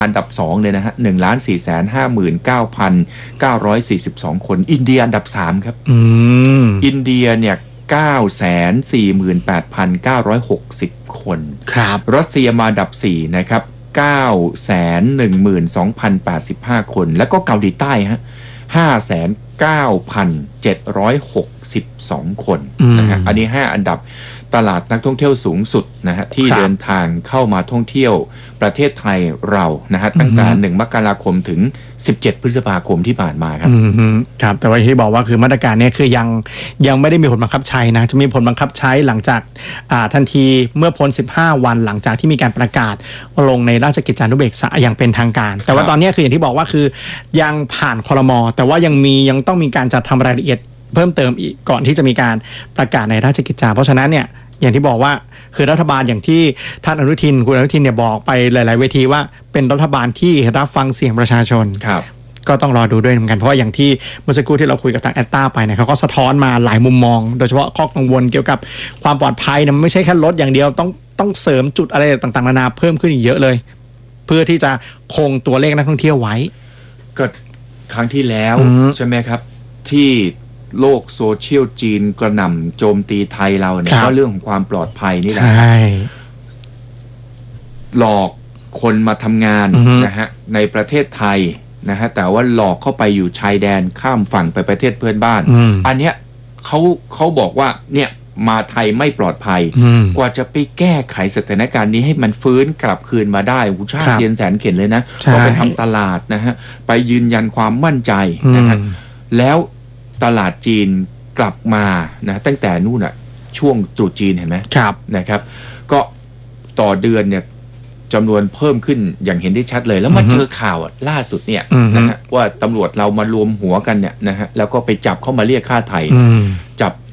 อันดับ2เลยนะฮะ1,459,942 คนอินเดียอันดับ3ครับอินเดียเนี่ย948,960 คนครับรัสเซียมาอันดับ4นะครับ912,085 คนแล้วก็เกาหลีใต้ฮะ5,9,762 คนนะฮะอันนี้5อันดับตลาดนักท่องเที่ยวสูงสุดนะฮะที่เดินทางเข้ามาท่องเที่ยวประเทศไทยเรานะฮะตั้งแต่1 มกราคมถึง17 พฤษภาคมที่ผ่านมาครับครับแต่ว่าที่บอกว่าคือมาตรการนี้คือยังไม่ได้มีผลบังคับใช้นะจะมีผลบังคับใช้หลังจากทันทีเมื่อพ้น15 วันหลังจากที่มีการประกาศลงในราชกิจจานุเบกษาอย่างเป็นทางการแต่ว่าตอนนี้คืออย่างที่บอกว่าคือยังผ่านครม.แต่ว่ายังต้องมีการจัดทำรายละเอียดเพิ่มเติมอีกก่อนที่จะมีการประกาศในราชกิจจาเพราะฉะนั้นเนี่ยอย่างที่บอกว่าคือรัฐบาลอย่างที่ท่านคุณอนุทินเนี่ยบอกไปหลายๆเวทีว่าเป็นรัฐบาลที่รับฟังเสียงประชาชนก็ต้องรอดูด้วยเหมือนกันเพราะว่าอย่างที่เมื่อสักครู่ที่เราคุยกับทางแอตตาไปเนี่ยเขาก็สะท้อนมาหลายมุมมองโดยเฉพาะข้อกังวลเกี่ยวกับความปลอดภัยเนี่ยมันไม่ใช่แค่รถอย่างเดียวต้องเสริมจุดอะไรต่างๆนานาเพิ่มขึ้นอีกเยอะเลยเพื่อที่จะคงตัวเลขนักท่องเที่ยวไว้ก็ครั้งที่แล้วใช่ไหมครับที่โลกโซเชียลจีนกระหน่ำโจมตีไทยเราเนี่ยก็เรื่องของความปลอดภัยนี่แหละหลอกคนมาทำงานนะฮะในประเทศไทยนะฮะแต่ว่าหลอกเข้าไปอยู่ชายแดนข้ามฝั่งไปประเทศเพื่อนบ้านอันเนี้ยเขาบอกว่าเนี่ยมาไทยไม่ปลอดภัยกว่าจะไปแก้ไขสถานการณ์นี้ให้มันฟื้นกลับคืนมาได้ชาติเย็นแสนเข็ญเลยนะก็ไปทำตลาดนะฮะไปยืนยันความมั่นใจนะฮะแล้วตลาดจีนกลับมานะตั้งแต่นู่นอ่ะช่วงตรุษจีนเห็นไหมนะครับก็ต่อเดือนเนี่ยจำนวนเพิ่มขึ้นอย่างเห็นได้ชัดเลยแล้วมาเจอข่าวล่าสุดเนี่ยนะฮะว่าตำรวจเรามารวมหัวกันเนี่ยนะฮะแล้วก็ไปจับเข้ามาเรียกค่าไถ่จับ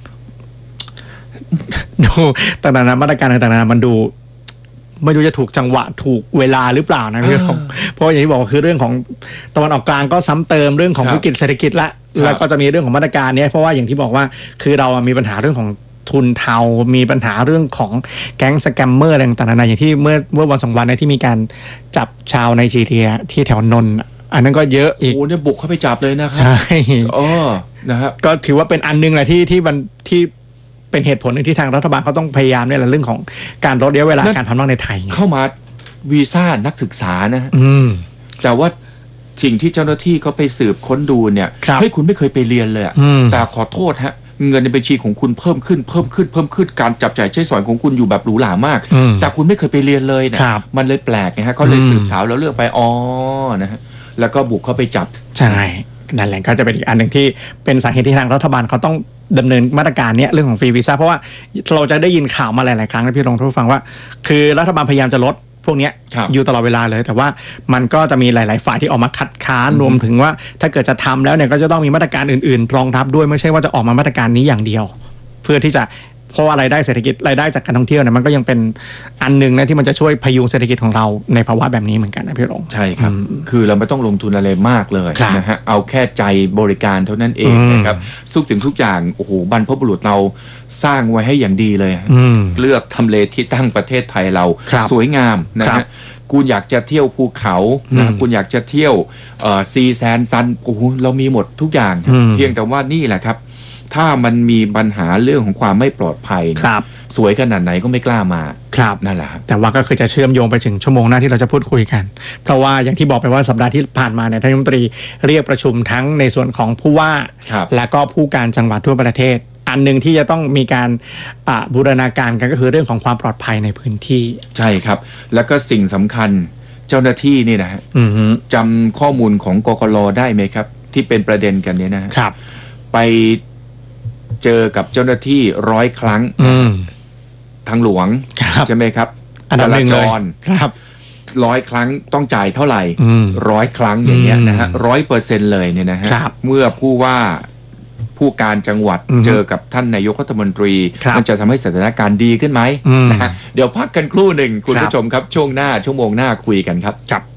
ดูต่างๆมาตรการต่างๆมันดูไม่รู้จะถูกจังหวะถูกเวลาหรือเปล่านะเพราะอย่างที่บอกคือเรื่องของตะวันออกกลางก็ซ้ำเติมเรื่องของวิกฤตเศรษฐกิจแล้วก็จะมีเรื่องของมาตรการนี้เพราะว่าอย่างที่บอกว่าคือเรามีปัญหาเรื่องของทุนเทามีปัญหาเรื่องของแก๊งสแกมเมอร์อะไรต่างๆนานาอย่างที่เมื่อวัน2 วันนี้ที่มีการจับชาวไนจีเรียที่แถวนนท์อันนั้นก็เยอะอีกโอ้เนี่ยบุกเข้าไปจับเลยนะครับใช่นะครับก็ถือว่าเป็นอันนึงแหละที่เป็นเหตุผลหนึ่งที่ทางรัฐบาลเขาต้องพยายามเนี่ยแหละเรื่องของการลดระยะเวลาการทำงานในไทยเข้ามาวีซ่านักศึกษานะแต่ว่าสิ่งที่เจ้าหน้าที่เขาไปสืบค้นดูเนี่ยเฮ้ยคุณไม่เคยไปเรียนเลยแต่ขอโทษฮะเงินในบัญชีของคุณเพิ่มขึ้นการจับจ่ายใช้สอยของคุณอยู่แบบหรูหรามากแต่คุณไม่เคยไปเรียนเลยเนี่ยมันเลยแปลกนะฮะเขาเลยสืบสาวแล้วเลือกไปนะฮะแล้วก็บุกเข้าไปจับใช่นั่นแหละก็จะเป็นอีกอันหนึ่งที่เป็นสาเหตุที่ทางรัฐบาลเขาต้องดำเนินมาตรการนี้เรื่องของฟรีวีซ่าเพราะว่าเราจะได้ยินข่าวมาหลายๆครั้งนะพี่รองผู้ฟังว่าคือรัฐบาลพยายามจะลดพวกนี้อยู่ตลอดเวลาเลยแต่ว่ามันก็จะมีหลายๆฝ่ายที่ออกมาคัดค้านรวมถึงว่าถ้าเกิดจะทำแล้วเนี่ยก็จะต้องมีมาตรการอื่นๆรองรับด้วยไม่ใช่ว่าจะออกมามาตรการนี้อย่างเดียวเพื่อที่จะเพราะว่ารายได้เศรษฐกิจรายได้จากการท่องเที่ยวเนี่ยมันก็ยังเป็นอันนึงนะที่มันจะช่วยพยุงเศรษฐกิจของเราในภาวะแบบนี้เหมือนกันนะพี่รงใช่ครับคือเราไม่ต้องลงทุนอะไรมากเลยนะฮะเอาแค่ใจบริการเท่านั้นเองนะครับทุกถึงทุกอย่างโอ้โหบรรพบุรุษเราสร้างไว้ให้อย่างดีเลยเลือกทำเลที่ตั้งประเทศไทยเราสวยงามนะฮะคุณอยากจะเที่ยวภูเขานะคุณอยากจะเที่ยวซีแซนซันโอ้โหเรามีหมดทุกอย่างเพียงแต่ว่านี่แหละครับถ้ามันมีปัญหาเรื่องของความไม่ปลอดภัยสวยขนาดไหนก็ไม่กล้ามานั่นแหละแต่ว่าก็คือจะเชื่อมโยงไปถึงชั่วโมงหน้าที่เราจะพูดคุยกันเพราะว่าอย่างที่บอกไปว่าสัปดาห์ที่ผ่านมาเนี่ยท่านรัฐมนตรีเรียกประชุมทั้งในส่วนของผู้ว่าและก็ผู้การจังหวัดทั่วประเทศอันนึงที่จะต้องมีการบูรณาการกันก็คือเรื่องของความปลอดภัยในพื้นที่ใช่ครับแล้วก็สิ่งสำคัญเจ้าหน้าที่นี่นะฮะจำข้อมูลของกกร.ได้ไหมครับที่เป็นประเด็นกันเนี่ยนะครับไปเจอกับเจ้าหน้าที่100 ครั้งทางหลวงใช่ไหมครับจราจรครับ100 ครั้งต้องจ่ายเท่าไหร่100 ครั้งอย่างเงี้ยนะฮะ100%เลยเนี่ยนะฮะเมื่อผู้การจังหวัดเจอกับท่านนายกรัฐมนตรีมันจะทำให้สถานการณ์ดีขึ้นไหมนะฮะเดี๋ยวพักกันครู่หนึ่งคุณผู้ชมครับช่วงหน้าชั่วโมงหน้าคุยกันครับ